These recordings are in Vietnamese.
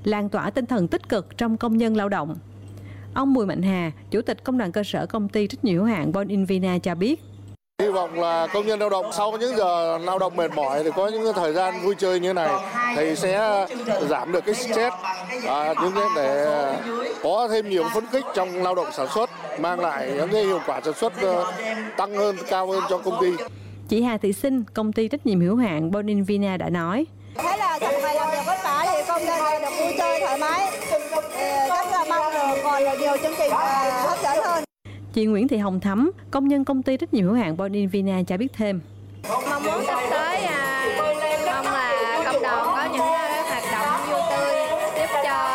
lan tỏa tinh thần tích cực trong công nhân lao động. Ông Bùi Mạnh Hà, Chủ tịch Công đoàn Cơ sở Công ty trách nhiệm hữu hạn Born in Vina cho biết. Hy vọng là công nhân lao động sau những giờ lao động mệt mỏi thì có những thời gian vui chơi như này thì sẽ giảm được cái stress, để có thêm nhiều phấn khích trong lao động sản xuất, mang lại những cái hiệu quả sản xuất tăng hơn, cao hơn cho công ty. Chị Hà Thị Sinh, Công ty trách nhiệm hữu hạn Born in Vina đã nói. Thế là trong ngày làm việc vất vả thì công nhân được vui chơi thoải mái, rất là mong còn nhiều chương trình hấp dẫn hơn. Chị Nguyễn Thị Hồng Thắm, công nhân Công ty trách nhiệm hữu hạn Born in Vina cho biết thêm. Mong muốn sắp tới mong là cộng đồng có những hoạt động vui tươi giúp cho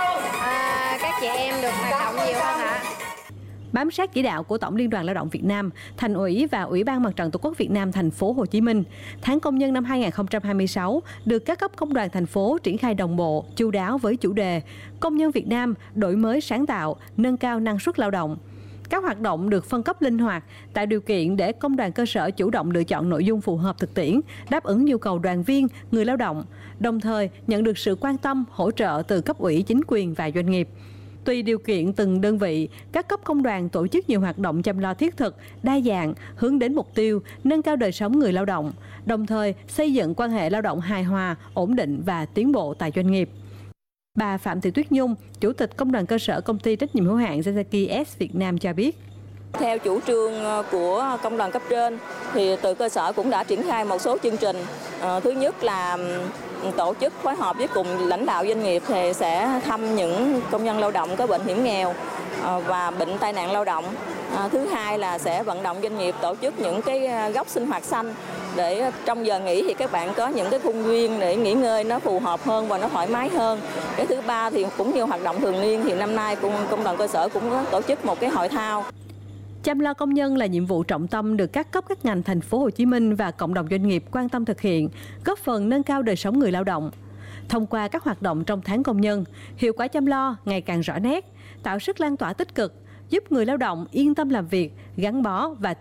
các chị em được hoạt động nhiều hơn ạ. Bám sát chỉ đạo của Tổng Liên đoàn Lao động Việt Nam, Thành ủy và Ủy ban Mặt trận Tổ quốc Việt Nam thành phố Hồ Chí Minh, tháng công nhân năm 2026 được các cấp công đoàn thành phố triển khai đồng bộ, chu đáo với chủ đề Công nhân Việt Nam đổi mới sáng tạo, nâng cao năng suất lao động. Các hoạt động được phân cấp linh hoạt, tạo điều kiện để công đoàn cơ sở chủ động lựa chọn nội dung phù hợp thực tiễn, đáp ứng nhu cầu đoàn viên, người lao động, đồng thời nhận được sự quan tâm, hỗ trợ từ cấp ủy, chính quyền và doanh nghiệp. Tùy điều kiện từng đơn vị, các cấp công đoàn tổ chức nhiều hoạt động chăm lo thiết thực, đa dạng, hướng đến mục tiêu nâng cao đời sống người lao động, đồng thời xây dựng quan hệ lao động hài hòa, ổn định và tiến bộ tại doanh nghiệp. Bà Phạm Thị Tuyết Nhung, Chủ tịch Công đoàn Cơ sở Công ty trách nhiệm hữu hạn Sasaki S Việt Nam cho biết. Theo chủ trương của công đoàn cấp trên thì từ cơ sở cũng đã triển khai một số chương trình. Thứ nhất là tổ chức phối hợp với cùng lãnh đạo doanh nghiệp thì sẽ thăm những công nhân lao động có bệnh hiểm nghèo và bệnh tai nạn lao động. Thứ hai là sẽ vận động doanh nghiệp tổ chức những cái góc sinh hoạt xanh để trong giờ nghỉ thì các bạn có những cái khuôn viên để nghỉ ngơi nó phù hợp hơn và nó thoải mái hơn. Cái thứ ba thì cũng như hoạt động thường niên thì năm nay công đoàn cơ sở cũng có tổ chức một cái hội thao. Chăm lo công nhân là nhiệm vụ trọng tâm được các cấp các ngành thành phố Hồ Chí Minh và cộng đồng doanh nghiệp quan tâm thực hiện, góp phần nâng cao đời sống người lao động. Thông qua các hoạt động trong tháng công nhân, hiệu quả chăm lo ngày càng rõ nét, tạo sức lan tỏa tích cực, giúp người lao động yên tâm làm việc, gắn bó và